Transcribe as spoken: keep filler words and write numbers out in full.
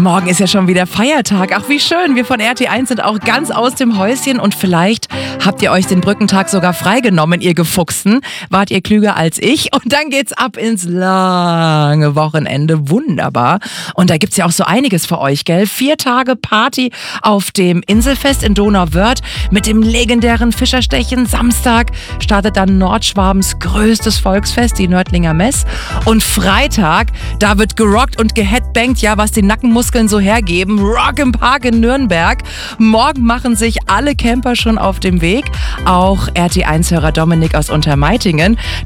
Morgen ist ja schon wieder Feiertag. Ach, wie schön. Wir von R T eins sind auch ganz aus dem Häuschen und vielleicht habt ihr euch den Brückentag sogar freigenommen, ihr Gefuchsten. Wart ihr klüger als ich? Und dann geht's ab ins lange Wochenende. Wunderbar. Und da gibt's ja auch so einiges für euch, gell? Vier Tage Party auf dem Inselfest in Donauwörth mit dem legendären Fischerstechen. Samstag startet dann Nordschwabens größtes Volksfest, die Nördlinger Mess. Und Freitag, da wird gerockt und geheadbangt, ja, was die Nackenmuskeln so hergeben. Rock im Park in Nürnberg. Morgen machen sich alle Camper schon auf dem Weg. Auch R T eins-Hörer Dominik aus Untermeitingen.